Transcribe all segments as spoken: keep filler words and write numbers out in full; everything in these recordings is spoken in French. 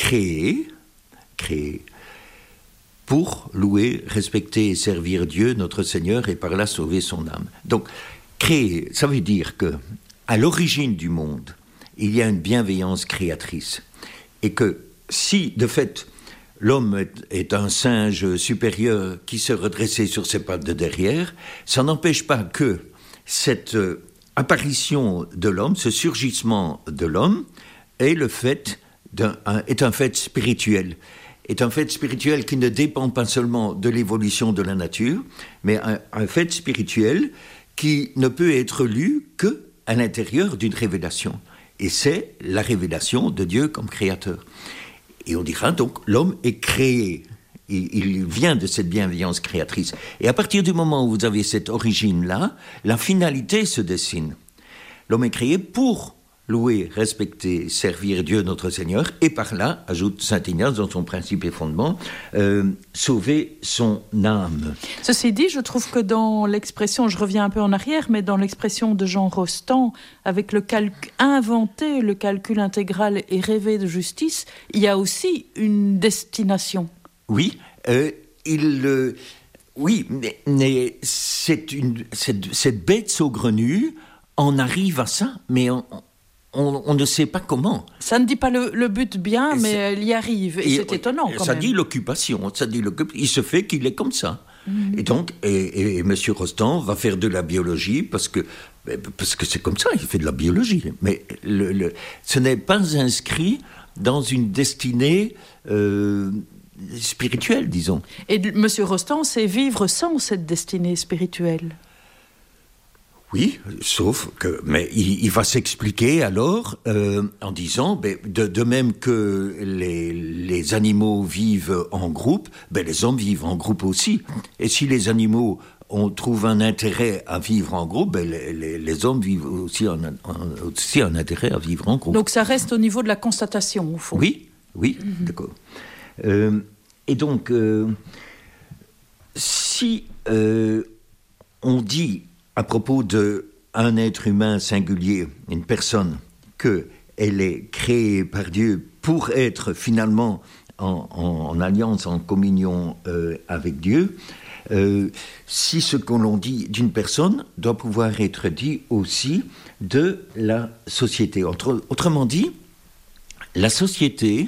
créé, créé pour louer, respecter et servir Dieu, notre Seigneur, et par là sauver son âme. Donc, créé, ça veut dire que à l'origine du monde, il y a une bienveillance créatrice. Et que si, de fait, l'homme est, est un singe supérieur qui se redressait sur ses pattes de derrière, ça n'empêche pas que cette euh, apparition de l'homme, ce surgissement de l'homme, est, le fait d'un, un, est un fait spirituel. Est un fait spirituel qui ne dépend pas seulement de l'évolution de la nature, mais un, un fait spirituel qui ne peut être lu qu'à l'intérieur d'une révélation. Et c'est la révélation de Dieu comme créateur. Et on dira donc, l'homme est créé. Il, il vient de cette bienveillance créatrice. Et à partir du moment où vous avez cette origine-là, la finalité se dessine. L'homme est créé pour louer, respecter, servir Dieu notre Seigneur, et par là, ajoute saint Ignace dans son principe et fondement, euh, sauver son âme. Ceci dit, je trouve que dans l'expression, je reviens un peu en arrière, mais dans l'expression de Jean Rostand, avec le calcul, inventer le calcul intégral et rêver de justice, il y a aussi une destination. Oui, euh, il... Euh, oui, mais, mais c'est une, cette, cette bête saugrenue en arrive à ça, mais on... On, on ne sait pas comment. Ça ne dit pas le, le but bien, et mais elle y arrive. Et, et c'est étonnant, quand ça même. Dit l'occupation, ça dit l'occupation. Il se fait qu'il est comme ça. Mmh. Et donc, et, et, et M. Rostand va faire de la biologie parce que, parce que c'est comme ça, il fait de la biologie. Mais le, le, ce n'est pas inscrit dans une destinée euh, spirituelle, disons. Et M. Rostand sait vivre sans cette destinée spirituelle. Oui, sauf que, mais il, il va s'expliquer alors euh, en disant, ben, de, de même que les, les animaux vivent en groupe, ben, les hommes vivent en groupe aussi. Et si les animaux on trouve un intérêt à vivre en groupe, ben, les, les, les hommes vivent aussi un, un, aussi un intérêt à vivre en groupe. Donc ça reste au niveau de la constatation, au fond. Oui, oui, mm-hmm. D'accord. Euh, et donc, euh, si euh, on dit à propos d'un être humain singulier, une personne, qu'elle est créée par Dieu pour être finalement en, en, en alliance, en communion euh, avec Dieu, euh, si ce que l'on dit d'une personne doit pouvoir être dit aussi de la société. Autre, autrement dit, la société,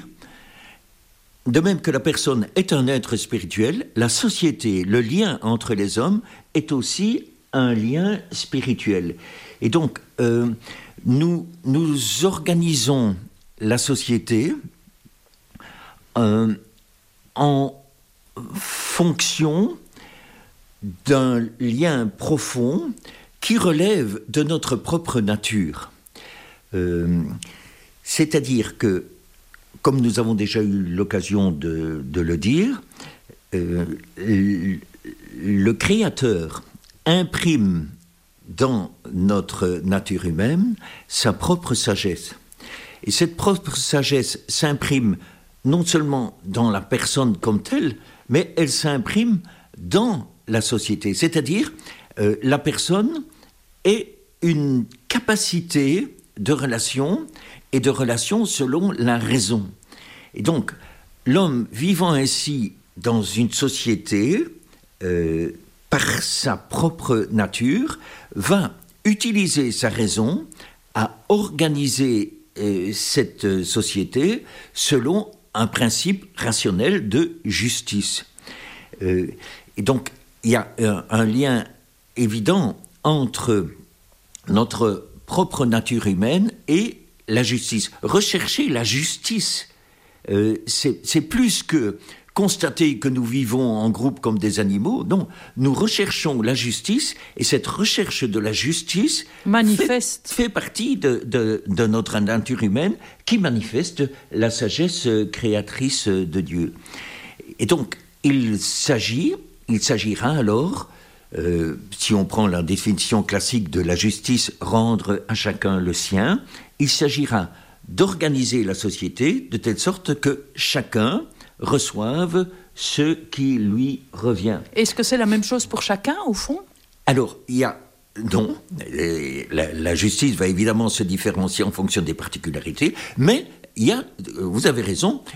de même que la personne est un être spirituel, la société, le lien entre les hommes est aussi un lien spirituel. Et donc, euh, nous, nous organisons la société euh, en fonction d'un lien profond qui relève de notre propre nature. Euh, c'est-à-dire que, comme nous avons déjà eu l'occasion de, de le dire, euh, le, le Créateur imprime dans notre nature humaine sa propre sagesse. Et cette propre sagesse s'imprime non seulement dans la personne comme telle, mais elle s'imprime dans la société. C'est-à-dire, euh, la personne est une capacité de relation et de relation selon la raison. Et donc, l'homme vivant ainsi dans une société, euh, par sa propre nature, va utiliser sa raison à organiser euh, cette société selon un principe rationnel de justice. Euh, et donc, il y a un, un lien évident entre notre propre nature humaine et la justice. Rechercher la justice, euh, c'est, c'est plus que constater que nous vivons en groupe comme des animaux. Non, nous recherchons la justice, et cette recherche de la justice manifeste. Fait, fait partie de, de, de notre nature humaine qui manifeste la sagesse créatrice de Dieu. Et donc, il s'agit, il s'agira alors, euh, si on prend la définition classique de la justice, rendre à chacun le sien, il s'agira d'organiser la société de telle sorte que chacun reçoive ce qui lui revient. Est-ce que c'est la même chose pour chacun, au fond ? Alors, il y a... Non, la, la justice va évidemment se différencier en fonction des particularités, mais il y a, vous avez raison,